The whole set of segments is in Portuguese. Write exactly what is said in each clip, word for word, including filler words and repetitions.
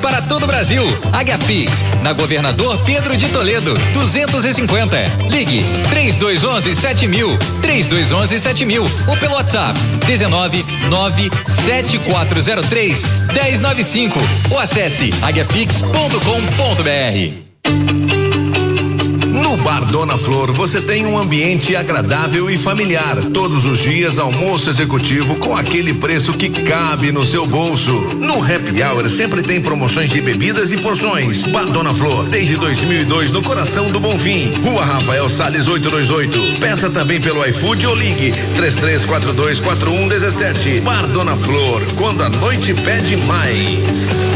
para todo o Brasil. Águiapix, na Governador Pedro de Toledo, duzentos e cinquenta. Ligue três dois um um sete mil, três dois um um sete mil ou pelo WhatsApp dezenove nove sete quatro zero três um zero nove cinco ou acesse águiapix ponto com ponto br. No Bar Dona Flor você tem um ambiente agradável e familiar. Todos os dias almoço executivo com aquele preço que cabe no seu bolso. No Happy Hour sempre tem promoções de bebidas e porções. Bar Dona Flor, desde dois mil e dois no coração do Bonfim. Rua Rafael Salles oitocentos e vinte e oito. Peça também pelo iFood ou ligue três três quatro dois quatro um um sete. Bar Dona Flor, quando a noite pede mais.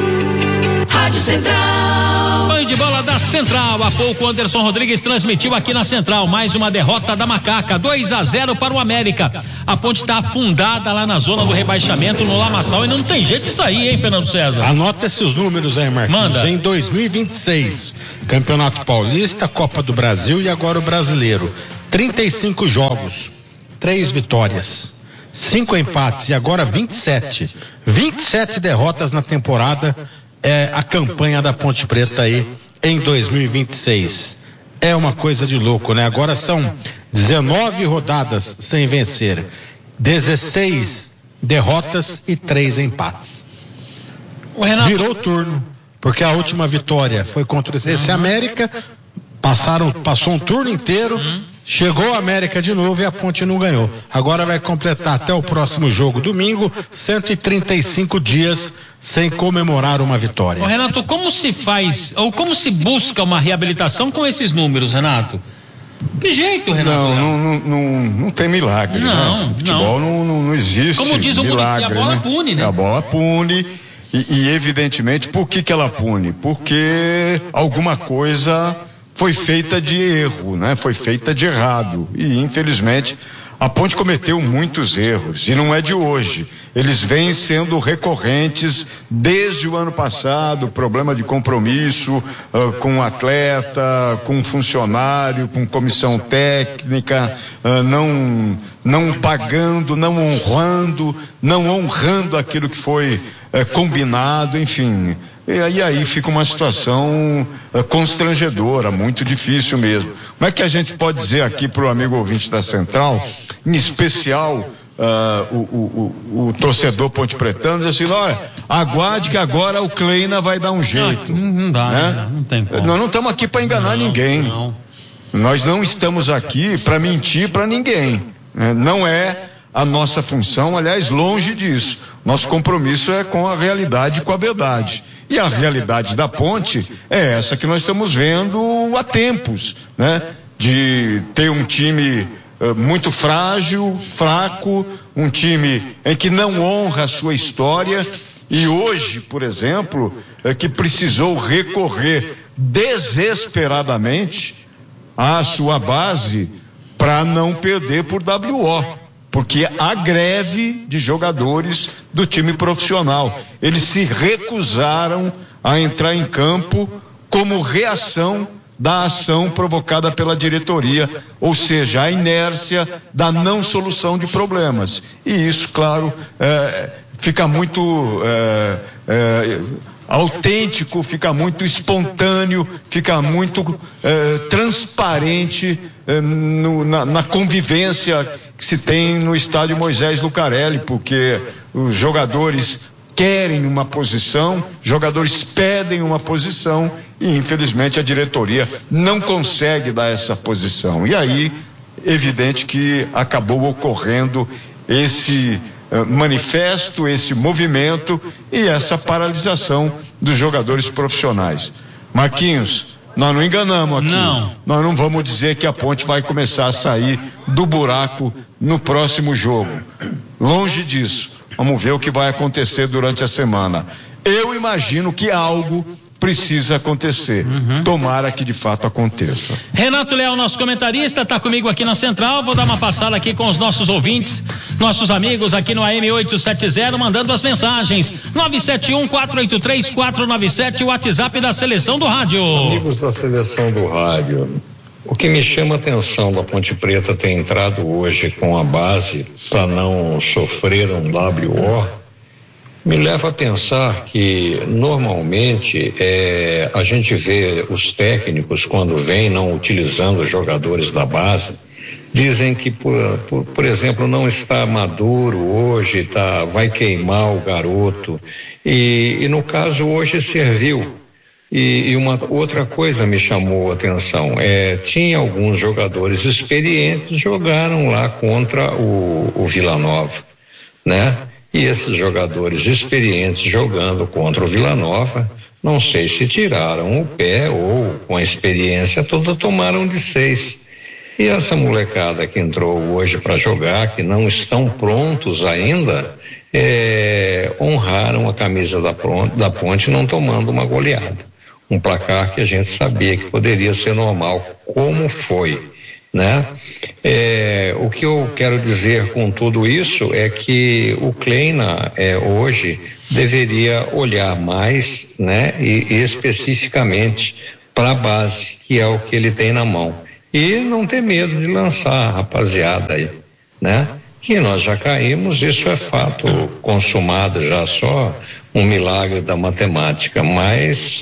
Rádio Central. Banho de bola da Central. Há pouco Anderson Rodrigues transmitiu aqui na Central mais uma derrota da Macaca, dois a zero para o América. A Ponte está afundada lá na zona do rebaixamento no Lamaçal e não tem jeito de sair, hein, Fernando César? Anota esses números aí, Marquinhos. Manda. Em dois mil e vinte e seis, Campeonato Paulista, Copa do Brasil e agora o Brasileiro. trinta e cinco jogos, três vitórias, cinco empates e agora vinte e sete. vinte e sete derrotas na temporada. É a campanha da Ponte Preta aí em dois mil e vinte e seis. É uma coisa de louco, né? Agora são dezenove rodadas sem vencer, dezesseis derrotas e três empates. O Renato... Virou o turno, porque a última vitória foi contra esse América. Passaram, passou um turno inteiro, uhum. Chegou a América de novo e a Ponte não ganhou. Agora vai completar até o próximo jogo, domingo, cento e trinta e cinco dias sem comemorar uma vitória. Ô, Renato, como se faz, ou como se busca uma reabilitação com esses números, Renato? Que jeito, Renato? Não, não, não, não, não tem milagre. Não, né? Futebol não. Não, não existe. Como diz o milagre, Muricy, a bola né? pune, né? A bola pune. E, e evidentemente, por que que ela pune? Porque alguma coisa foi feita de erro, né? Foi feita de errado. E infelizmente a Ponte cometeu muitos erros, e não é de hoje. Eles vêm sendo recorrentes desde o ano passado, problema de compromisso uh, com o atleta, com o funcionário, com comissão técnica, uh, não, não pagando, não honrando, não honrando aquilo que foi uh, combinado, enfim. E aí fica uma situação uh, constrangedora, muito difícil mesmo. Como é que a gente pode dizer aqui para o amigo ouvinte da Central, em especial uh, o, o, o, o torcedor ponte-pretano, diz assim, olha, aguarde que agora o Kleina vai dar um jeito. Não, não dá, né? Não tem como. Nós não estamos aqui para enganar não, ninguém. Não. Nós não estamos aqui para mentir para ninguém. Né? Não é a nossa função, aliás, longe disso. Nosso compromisso é com a realidade e com a verdade. E a realidade da Ponte é essa que nós estamos vendo há tempos, né? De ter um time uh, muito frágil, fraco, um time em que não honra a sua história, e hoje, por exemplo, é que precisou recorrer desesperadamente à sua base para não perder por W O. Porque há greve de jogadores do time profissional. Eles se recusaram a entrar em campo como reação da ação provocada pela diretoria, ou seja, a inércia da não solução de problemas. E isso, claro, é, fica muito é, é, autêntico, fica muito espontâneo, fica muito é, transparente é, no, na, na convivência que se tem no estádio Moisés Lucarelli, porque os jogadores querem uma posição, jogadores pedem uma posição e infelizmente a diretoria não consegue dar essa posição. E aí, evidente que acabou ocorrendo esse uh, manifesto, esse movimento e essa paralisação dos jogadores profissionais. Marquinhos, nós não enganamos aqui. Não. Nós não vamos dizer que a Ponte vai começar a sair do buraco no próximo jogo. Longe disso. Vamos ver o que vai acontecer durante a semana. Eu imagino que algo precisa acontecer. Uhum. Tomara que de fato aconteça. Renato Leal, nosso comentarista, está comigo aqui na Central. Vou dar uma passada aqui com os nossos ouvintes, nossos amigos aqui no A M oitocentos e setenta, mandando as mensagens. nove sete um, quatro oito três, quatro nove sete, o WhatsApp da Seleção do Rádio. Amigos da Seleção do Rádio, o que me chama a atenção da Ponte Preta ter entrado hoje com a base para não sofrer um W O me leva a pensar que normalmente é, a gente vê os técnicos quando vêm não utilizando os jogadores da base, dizem que por, por, por exemplo não está maduro hoje, tá, vai queimar o garoto e, e no caso hoje serviu. E, e uma outra coisa me chamou a atenção, é, tinha alguns jogadores experientes jogaram lá contra o, o Vila Nova, né? E esses jogadores experientes jogando contra o Vila Nova, não sei se tiraram o pé ou com a experiência toda tomaram de seis. E essa molecada que entrou hoje para jogar, que não estão prontos ainda, é, honraram a camisa da, da Ponte não tomando uma goleada. Um placar que a gente sabia que poderia ser normal, como foi, né? É, o que eu quero dizer com tudo isso é que o Kleina é, hoje deveria olhar mais, né? E, e especificamente para a base, que é o que ele tem na mão. E não ter medo de lançar a rapaziada aí, né? Que nós já caímos, isso é fato consumado já, só um milagre da matemática, mas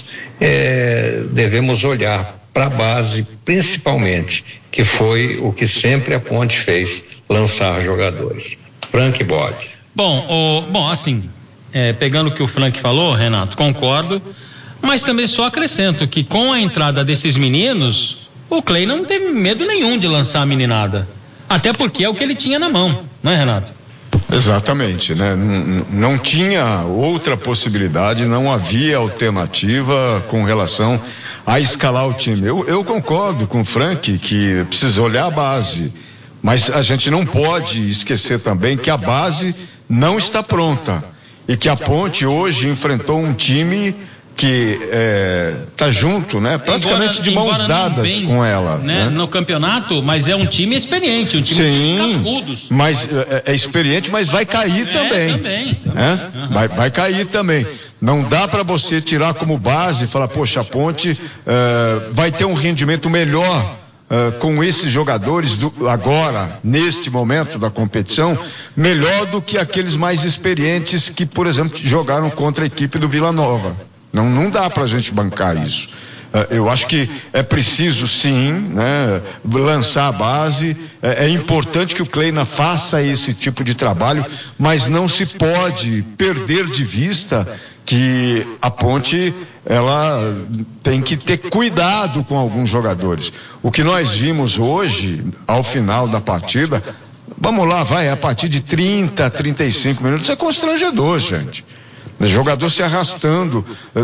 é, devemos olhar para a base principalmente, que foi o que sempre a Ponte fez, lançar jogadores. Frank Bode. Bom, o, bom assim, é, pegando o que o Frank falou, Renato, concordo, mas também só acrescento que com a entrada desses meninos, o Clay não teve medo nenhum de lançar a meninada. Até porque é o que ele tinha na mão, não é, Renato? Exatamente, né? Não, não tinha outra possibilidade, não havia alternativa com relação a escalar o time. Eu, eu concordo com o Frank que precisa olhar a base, mas a gente não pode esquecer também que a base não está pronta e que a Ponte hoje enfrentou um time que está é, junto, né? Praticamente embora, de mãos dadas bem, com ela, né? Né? No campeonato, mas é um time experiente, um time Sim, cascudos. Mas é, é experiente, mas vai cair é, também. também, também. É? Uhum. Vai, vai cair também. Não dá para você tirar como base e falar, poxa, a Ponte uh, vai ter um rendimento melhor uh, com esses jogadores do, agora, neste momento da competição, melhor do que aqueles mais experientes que, por exemplo, jogaram contra a equipe do Vila Nova. Não, não dá para a gente bancar isso. Uh, eu acho que é preciso sim, né, lançar a base. É, é importante que o Kleina faça esse tipo de trabalho, mas não se pode perder de vista que a Ponte ela tem que ter cuidado com alguns jogadores. O que nós vimos hoje, ao final da partida, vamos lá, vai, a partir de trinta, trinta e cinco minutos, é constrangedor, gente. O jogador se arrastando,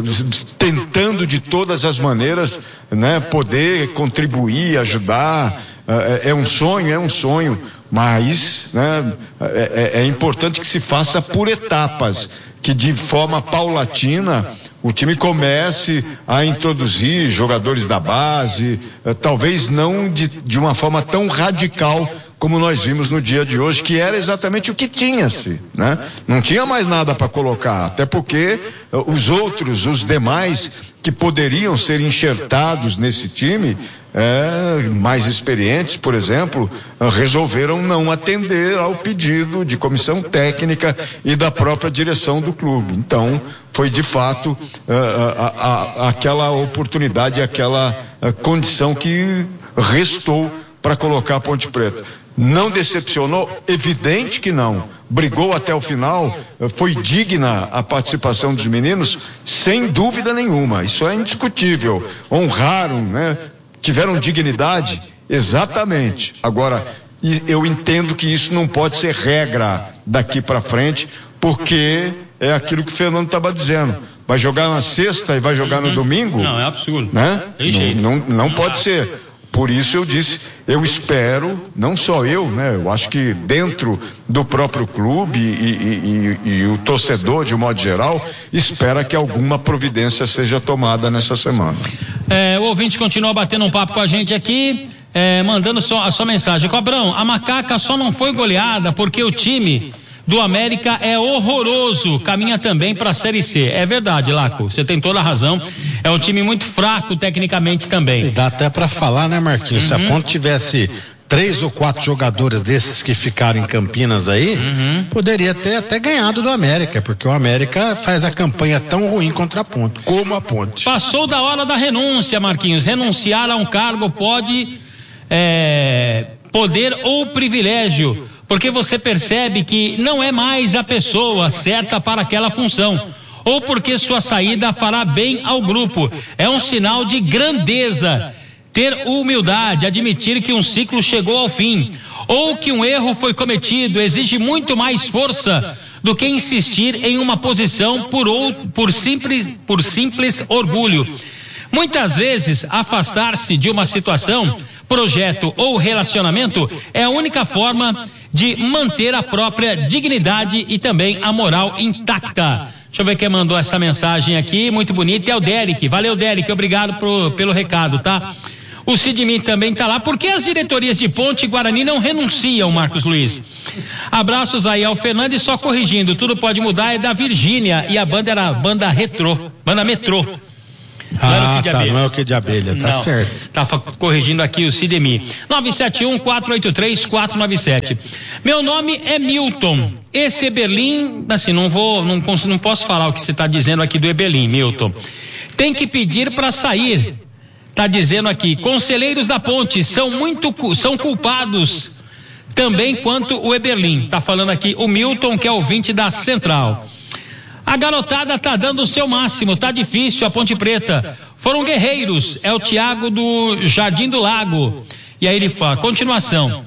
tentando de todas as maneiras, né, poder contribuir, ajudar. É, é um sonho, é um sonho, mas, né, é, é importante que se faça por etapas, que de forma paulatina o time comece a introduzir jogadores da base, talvez não de, de uma forma tão radical como nós vimos no dia de hoje, que era exatamente o que tinha-se, né? Não tinha mais nada para colocar, até porque uh, os outros, os demais que poderiam ser enxertados nesse time, é, mais experientes, por exemplo, uh, resolveram não atender ao pedido de comissão técnica e da própria direção do clube. Então, foi de fato uh, a, a, aquela oportunidade, aquela uh, condição que restou para colocar a Ponte Preta. Não decepcionou? Evidente que não. Brigou até o final, foi digna a participação dos meninos, sem dúvida nenhuma. Isso é indiscutível. Honraram, né? Tiveram dignidade? Exatamente. Agora, eu entendo que isso não pode ser regra daqui para frente, porque é aquilo que o Fernando estava dizendo. Vai jogar na sexta e vai jogar no domingo? Não, é absurdo. Né? Não, não, não pode ser. Por isso eu disse, eu espero, não só eu, né? Eu acho que dentro do próprio clube e, e, e, e o torcedor, de um modo geral, espera que alguma providência seja tomada nessa semana. É, o ouvinte continua batendo um papo com a gente aqui, é, mandando só, a sua mensagem. Cobrão, a Macaca só não foi goleada porque o time do América é horroroso, caminha também para a Série C. É verdade, Laco, você tem toda a razão. É um time muito fraco tecnicamente também. E dá até para falar, né, Marquinhos? Uhum. Se a Ponte tivesse três ou quatro jogadores desses que ficaram em Campinas aí, uhum. poderia ter até ganhado do América, porque o América faz a campanha tão ruim contra a Ponte, como a Ponte. Passou da hora da renúncia, Marquinhos. Renunciar a um cargo pode, é, poder ou privilégio, porque você percebe que não é mais a pessoa certa para aquela função, ou porque sua saída fará bem ao grupo. É um sinal de grandeza. Ter humildade, admitir que um ciclo chegou ao fim, ou que um erro foi cometido, exige muito mais força do que insistir em uma posição por, ou, por, simples, por simples orgulho. Muitas vezes, afastar-se de uma situação, projeto ou relacionamento é a única forma de manter a própria dignidade e também a moral intacta. Deixa eu ver quem mandou essa mensagem aqui, muito bonita, é o Derek. Valeu, Derek, obrigado pro, pelo recado, tá? O Sidney também está lá. Por que as diretorias de Ponte e Guarani não renunciam, Marcos Luiz? Abraços aí ao Fernando e só corrigindo, tudo pode mudar, é da Virgínia e a banda era a banda Retrô, banda Metrô. Ah, tá, não é o que de abelha, tá não, certo. Tá corrigindo aqui o Sidemi. nove sete um, quatro oito três, quatro nove sete. Meu nome é Milton. Esse Eberlin, assim, não vou, não, não posso falar o que você está dizendo aqui do Eberlin, Milton. Tem que pedir para sair. Tá dizendo aqui, conselheiros da Ponte são muito, são culpados também quanto o Eberlin. Tá falando aqui o Milton, que é ouvinte da Central. A garotada tá dando o seu máximo, tá difícil a Ponte Preta. Foram guerreiros, é o Tiago do Jardim do Lago. E aí ele fala, continuação,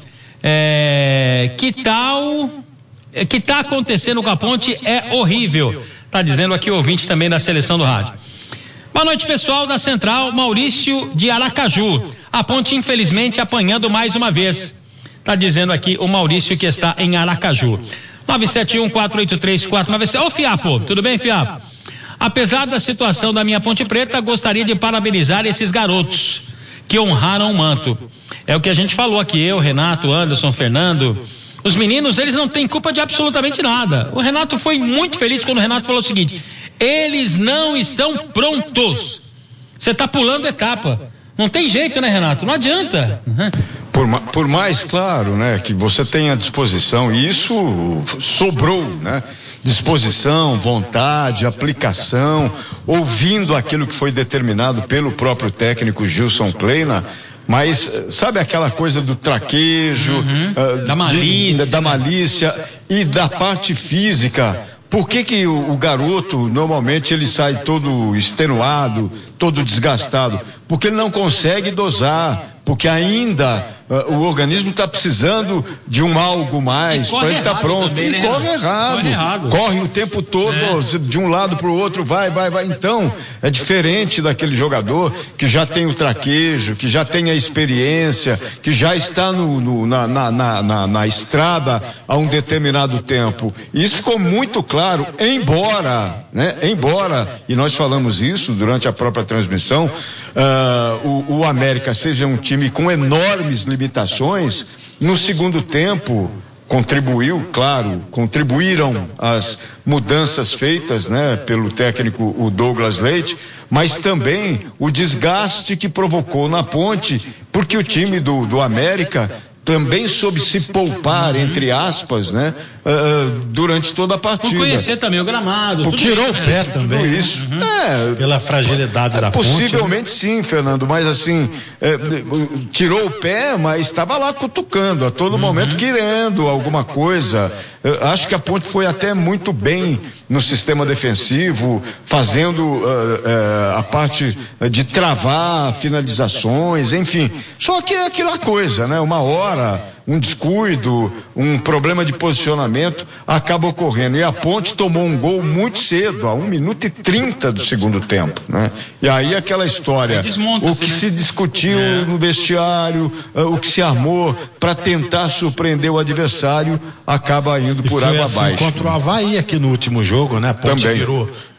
é, que tal, que tá acontecendo com a Ponte é horrível. Tá dizendo aqui o ouvinte também da seleção do rádio. Boa noite, pessoal da Central, Maurício de Aracaju. A Ponte, infelizmente, apanhando mais uma vez. Tá dizendo aqui o Maurício que está em Aracaju. nove sete um, quatro oito três, quatro nove sete. Ô, Fiapo, tudo bem, Fiapo? Apesar da situação da minha Ponte Preta, gostaria de parabenizar esses garotos que honraram o manto. É o que a gente falou aqui, eu, Renato, Anderson, Fernando. Os meninos, eles não têm culpa de absolutamente nada. O Renato foi muito feliz quando o Renato falou o seguinte: eles não estão prontos. Você está pulando etapa. Não tem jeito, né, Renato? Não adianta. Uhum. Por, por mais claro, né, que você tenha disposição, e isso sobrou, né? Disposição, vontade, aplicação, ouvindo aquilo que foi determinado pelo próprio técnico Gilson Kleina. Mas sabe aquela coisa do traquejo, uhum. uh, da malícia, de, da malícia né? E da parte física. Por que que o, o garoto, normalmente, ele sai todo extenuado, todo desgastado? Porque ele não consegue dosar, porque ainda uh, o organismo está precisando de um algo mais para ele estar tá pronto. Também, né? E corre errado. corre errado, corre o tempo todo, é. de um lado para o outro, vai, vai, vai. Então, é diferente daquele jogador que já tem o traquejo, que já tem a experiência, que já está no, no, na, na, na, na, na estrada há um determinado tempo. E isso ficou muito claro, embora, né? Embora, e nós falamos isso durante a própria transmissão, uh, o, o América seja um time com enormes limitações, no segundo tempo contribuiu, claro, contribuíram as mudanças feitas, né, pelo técnico o Douglas Leite, mas também o desgaste que provocou na Ponte, porque o time do, do América também soube se poupar, uhum. entre aspas, né, uh, durante toda a partida. Por conhecer também o gramado. Tudo tirou isso, o pé né? também. Tudo isso. Uhum. É, pela fragilidade é, da possivelmente ponte, né? Sim, Fernando, mas assim, é, tirou o pé, mas estava lá cutucando, a todo uhum. momento querendo alguma coisa. Eu acho que a Ponte foi até muito bem no sistema defensivo, fazendo uh, uh, a parte de travar finalizações, enfim. Só que é aquela coisa, né? Uma hora um descuido, um problema de posicionamento acaba ocorrendo. E a Ponte tomou um gol muito cedo, a um minuto e trinta do segundo tempo, né? E aí aquela história, o que se discutiu é. no vestiário, uh, o que se armou para tentar surpreender o adversário, acaba indo por água assim abaixo. Contra o Avaí aqui no último jogo, né? A Ponte Também. virou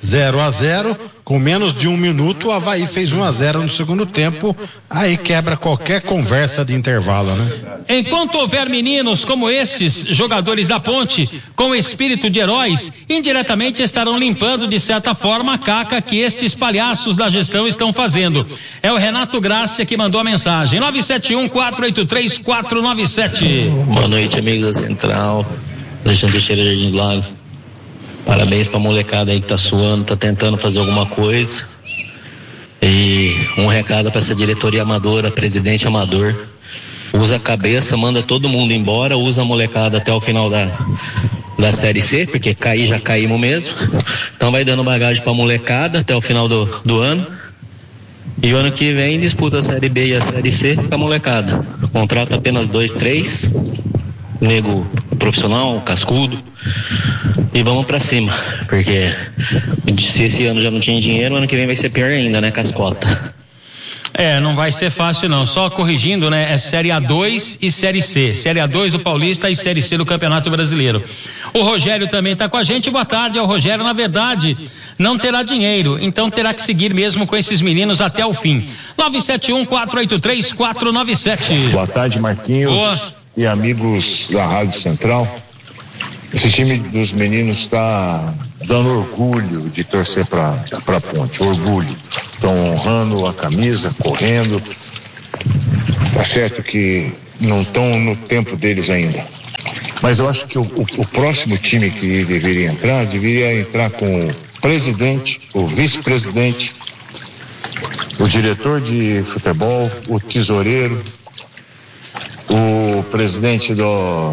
zero a zero, com menos de um minuto o Avaí fez um a zero no segundo tempo, aí quebra qualquer conversa de intervalo, né? Enquanto houver meninos como esses, jogadores da Ponte, com espírito de heróis, indiretamente estarão limpando de certa forma a caca que estes palhaços da gestão estão fazendo. É o Renato Grácia que mandou a mensagem, nove sete um, quatro oito três, quatro nove sete. Boa noite, amigos da Central, Alexandre Teixeira, Jardim do Lago. Parabéns pra molecada aí que tá suando, tá tentando fazer alguma coisa. E um recado pra essa diretoria amadora, presidente amador. Usa a cabeça, manda todo mundo embora, usa a molecada até o final da, da Série C, porque cair já caímos mesmo. Então vai dando bagagem pra molecada até o final do, do ano. E o ano que vem disputa a Série B e a Série C com a molecada. Contrata apenas dois, três. Nego profissional, cascudo. E vamos pra cima. Porque se esse ano já não tinha dinheiro, ano que vem vai ser pior ainda, né, cascota? É, não vai ser fácil não, só corrigindo, né, é Série A dois e Série C, Série A dois do Paulista e Série C do Campeonato Brasileiro. O Rogério também está com a gente, boa tarde ao Rogério, na verdade, não terá dinheiro, então terá que seguir mesmo com esses meninos até o fim. nove sete um, quatro oito três, quatro nove sete. Boa tarde, Marquinhos. Boa. E amigos da Rádio Central. Esse time dos meninos está dando orgulho de torcer para a Ponte, orgulho. Estão honrando a camisa, correndo. Tá certo que não estão no tempo deles ainda. Mas eu acho que o, o, o próximo time que deveria entrar, deveria entrar com o presidente, o vice-presidente, o diretor de futebol, o tesoureiro, o presidente do...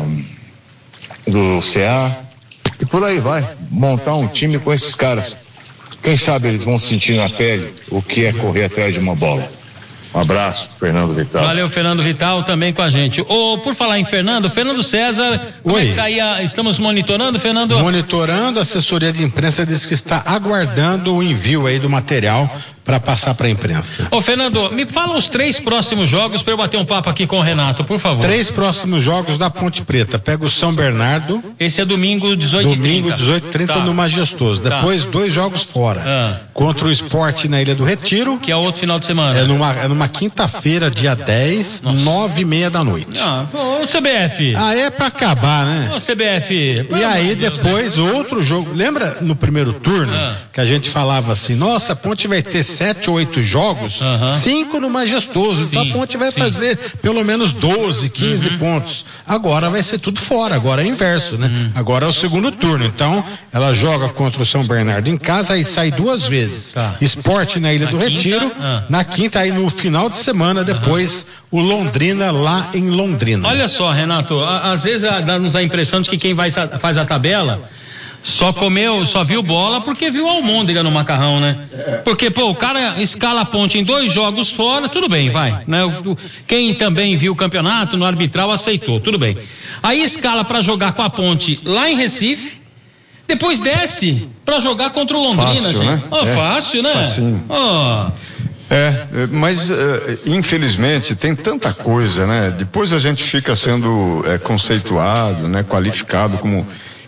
do C A, e por aí vai, montar um time com esses caras. Quem sabe eles vão sentir na pele o que é correr atrás de uma bola. Um abraço, Fernando Vital. Valeu, Fernando Vital, também com a gente. Ô, por falar em Fernando, Fernando César, como Oi. é que tá aí a, estamos monitorando, Fernando? Monitorando, a assessoria de imprensa diz que está aguardando o envio aí do material para passar para a imprensa. Ô, Fernando, me fala os três próximos jogos para eu bater um papo aqui com o Renato, por favor. Três próximos jogos da Ponte Preta. Pega o São Bernardo. Esse é domingo, dezoito e trinta. Domingo, dezoito e trinta Tá. no Majestoso. Tá. Depois, dois jogos fora. Ah. Contra o Sport na Ilha do Retiro. Que é outro final de semana. É numa, é numa quinta-feira, dia dez, nove e meia da noite. Ah, ô, C B F. Ah, é pra acabar, né? Ô, C B F. E aí depois outro jogo, lembra no primeiro turno Ah. que a gente falava assim, nossa, a Ponte vai ter sete ou oito jogos, Aham. cinco no Majestoso, então Sim, a Ponte vai sim. fazer pelo menos doze, quinze Uhum. pontos. Agora vai ser tudo fora, agora é inverso, né? Uhum. Agora é o segundo turno, então ela joga contra o São Bernardo em casa e sai duas vezes. Tá. Esporte na Ilha Na do quinta? Retiro, Ah. na quinta aí no final de semana, depois o Londrina lá em Londrina. Olha só, Renato, a- às vezes a- dá-nos a impressão de que quem vai, sa- faz a tabela só comeu, só viu bola porque viu almôndega no macarrão, né? Porque, pô, o cara escala a Ponte em dois jogos fora, tudo bem, vai, né? O- o- Quem também viu o campeonato no arbitral aceitou, tudo bem. Aí escala pra jogar com a Ponte lá em Recife, depois desce pra jogar contra o Londrina, Fácil, gente. né? Ó, É, fácil, né? facinho. Ó. É, é, mas é, infelizmente tem tanta coisa, né? Depois a gente fica sendo é, conceituado, né? Qualificado como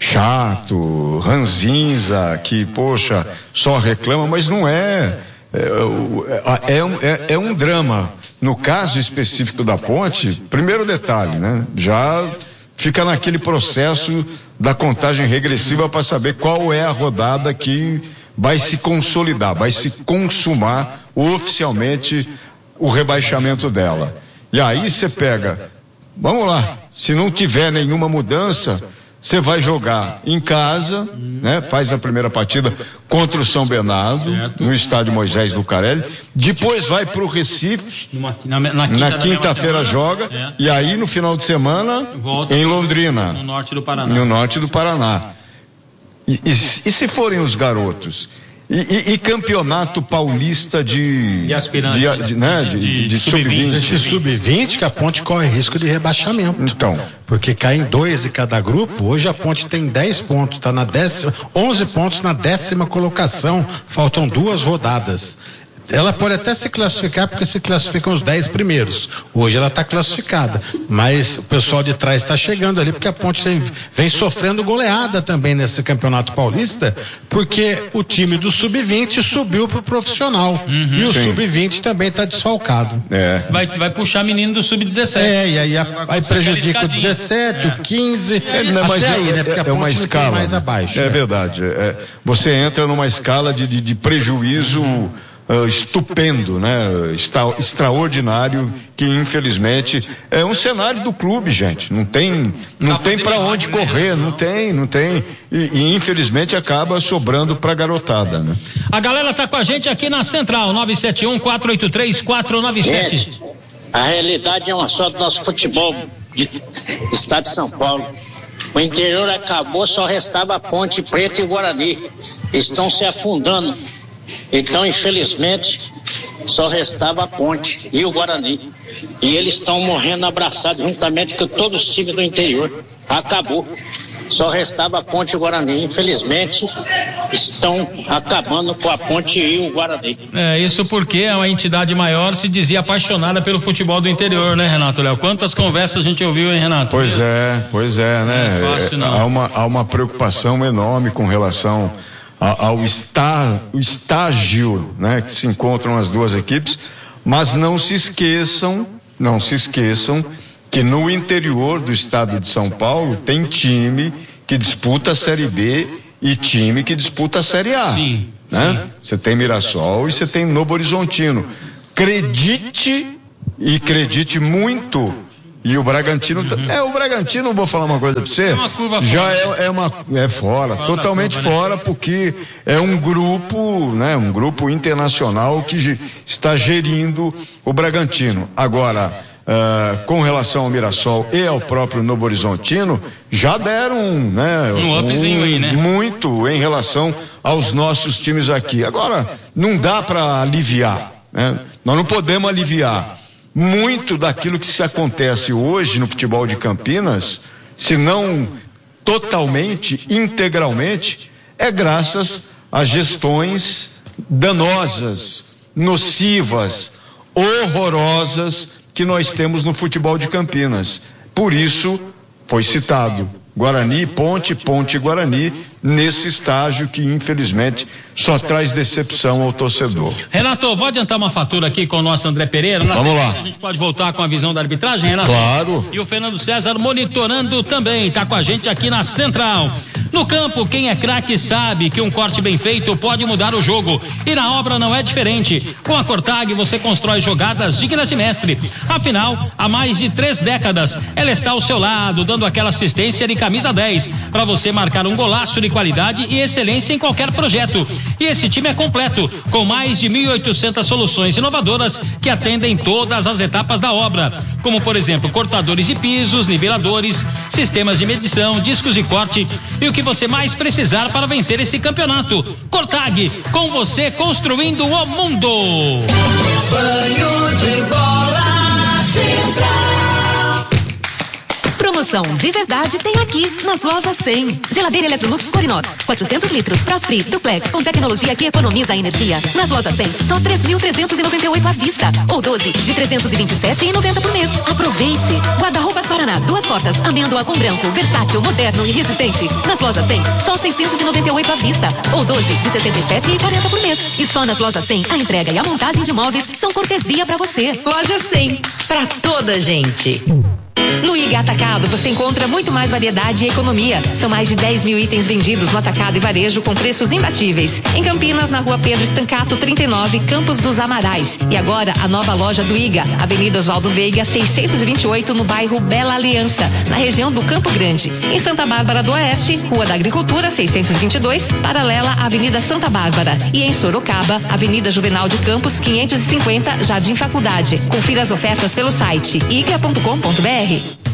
chato, ranzinza, que, poxa, só reclama, mas não é. É, o- é, é um, é, é um drama. No caso específico da Ponte, primeiro detalhe, né? Já fica naquele processo da contagem regressiva para saber qual é a rodada que vai se consolidar, vai se consumar oficialmente o rebaixamento dela. E aí você pega, vamos lá, se não tiver nenhuma mudança, você vai jogar em casa, né? Faz a primeira partida contra o São Bernardo, Certo. no estádio Moisés Lucarelli, depois vai para o Recife, Numa- na, na, quinta na da quinta-feira mesma joga, semana, e aí no final de semana, é, volta em no Londrina, norte do Paraná. no norte do Paraná. E, e- e se forem os garotos? E, e- e campeonato paulista de De aspirante. de, de, né, De- de, de de sub vinte. sub vinte. Esse sub vinte que a Ponte corre risco de rebaixamento. Então, Porque caem dois de cada grupo. Hoje a Ponte tem dez pontos, está na décima, onze pontos na décima colocação. Faltam duas rodadas. ela pode até se classificar, porque se classificam os dez primeiros. Hoje ela está classificada, mas o pessoal de trás está chegando ali, porque a Ponte vem, vem sofrendo goleada também nesse Campeonato Paulista, porque o time do sub vinte subiu pro profissional, uhum, e o sub vinte também está desfalcado. É. Vai, vai puxar menino do sub dezessete. É, e aí, a, aí prejudica o dezessete, é. o quinze, é, não, até mas aí, é, né? Porque a é Ponte uma escala mais abaixo. É, né? verdade. É, você entra numa escala de, de, de prejuízo uh, estupendo, né? Extra, extraordinário, que infelizmente é um cenário do clube, gente. Não tem, não tem para onde correr, não tem, não tem. E, e infelizmente acaba sobrando para garotada, né? A galera tá com a gente aqui na Central, nove sete um, quatro oito três, quatro nove sete. Gente, a realidade é uma só do nosso futebol de, do estado de São Paulo. O interior acabou, só restava a Ponte Preta e o Guarani. Estão se afundando. Então, infelizmente, só restava a Ponte e o Guarani. E eles estão morrendo abraçados juntamente com todos os times do interior. Acabou. Só restava a Ponte e o Guarani. Infelizmente, estão acabando com a Ponte e o Guarani. É, isso porque uma entidade maior se dizia apaixonada pelo futebol do interior, né, Renato Léo? Quantas conversas a gente ouviu, hein, Renato? Pois é, pois é, né? Não é fácil, não. Há uma, há uma preocupação enorme com relação a, ao está, o estágio, né, que se encontram as duas equipes, mas não se esqueçam, não se esqueçam que no interior do estado de São Paulo tem time que disputa a Série B e time que disputa a Série A. Sim, né? sim. Você tem Mirassol e você tem Novo Horizontino. Acredite e acredite muito. E o Bragantino, uhum. é o Bragantino, vou falar uma coisa pra você, é uma curva já fora. É, é uma, é fora, fora totalmente curva, fora, né? Porque é um grupo, né, um grupo internacional que está gerindo o Bragantino. Agora, Uh, com relação ao Mirassol e ao próprio Novo Horizontino, já deram, né, um upzinho um, aí, né? muito em relação aos nossos times aqui. Agora, não dá para aliviar, né? Nós não podemos aliviar. Muito daquilo que se acontece hoje no futebol de Campinas, se não totalmente, integralmente, é graças a gestões danosas, nocivas, horrorosas que nós temos no futebol de Campinas. Por isso, foi citado Guarani, Ponte, Ponte e Guarani, nesse estágio que infelizmente só traz decepção ao torcedor. Renato, vou adiantar uma fatura aqui com o nosso André Pereira. Na Vamos lá. A gente pode voltar com a visão da arbitragem, Renato? Claro. E o Fernando César monitorando também, tá com a gente aqui na Central. No campo, quem é craque sabe que um corte bem feito pode mudar o jogo. E na obra não é diferente. Com a Cortag você constrói jogadas dignas de mestre. Afinal, há mais de três décadas, ela está ao seu lado, dando aquela assistência de camisa dez, para você marcar um golaço de qualidade e excelência em qualquer projeto. E esse time é completo, com mais de mil e oitocentas soluções inovadoras que atendem todas as etapas da obra, como por exemplo, cortadores de pisos, niveladores, sistemas de medição, discos de corte e o que você mais precisar para vencer esse campeonato. Cortag, com você construindo o mundo. Banho de bola Central. Promoção de verdade tem aqui nas lojas cem. Geladeira Electrolux Corinox, quatrocentos litros, Frost Free, Duplex, com tecnologia que economiza a energia. Nas lojas cem, só três mil trezentos e noventa e oito à vista, ou doze de trezentos e vinte e sete reais e noventa por mês. Aproveite! Guarda-roupas Paraná, duas portas, amêndoa com branco, versátil, moderno e resistente. Nas lojas cem, só seiscentos e noventa e oito à vista, ou doze de sessenta e sete reais e quarenta por mês. E só nas lojas cem, a entrega e a montagem de móveis são cortesia para você. Loja cem, pra toda gente. No I G A Atacado você encontra muito mais variedade e economia. São mais de dez mil itens vendidos no atacado e varejo com preços imbatíveis. Em Campinas, na rua Pedro Estancato trinta e nove, Campos dos Amarais. E agora a nova loja do I G A, Avenida Oswaldo Veiga, seiscentos e vinte e oito, no bairro Bela Aliança, na região do Campo Grande. Em Santa Bárbara do Oeste, Rua da Agricultura seiscentos e vinte e dois, paralela à Avenida Santa Bárbara. E em Sorocaba, Avenida Juvenal de Campos quinhentos e cinquenta, Jardim Faculdade. Confira as ofertas pelo site i g a ponto com ponto b r.